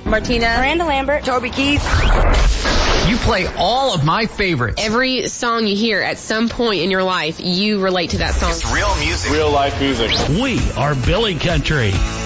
Martina. Miranda Lambert. Toby Keith. You play all of my favorites. Every song you hear at some point in your life, you relate to that song. It's real music. Real life music. We are Billy Country.